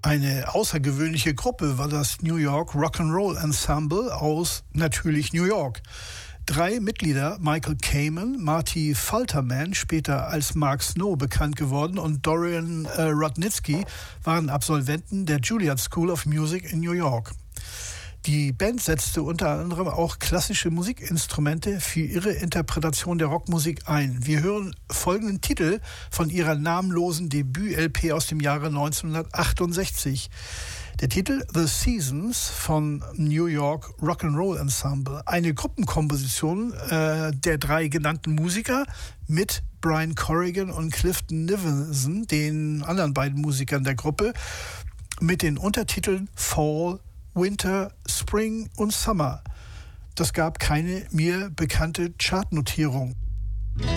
Eine außergewöhnliche Gruppe war das New York Rock'n'Roll Ensemble aus natürlich New York. 3 Mitglieder, Michael Kamen, Marty Falterman, später als Mark Snow bekannt geworden, und Dorian Rudnitsky, waren Absolventen der Juilliard School of Music in New York. Die Band setzte unter anderem auch klassische Musikinstrumente für ihre Interpretation der Rockmusik ein. Wir hören folgenden Titel von ihrer namenlosen Debüt-LP aus dem Jahre 1968. Der Titel The Seasons von New York Rock'n'Roll Ensemble. Eine Gruppenkomposition der 3 genannten Musiker mit Brian Corrigan und Clifton Nivenson, den anderen beiden Musikern der Gruppe, mit den Untertiteln Fall, Winter, Spring und Summer. Das gab keine mir bekannte Chartnotierung.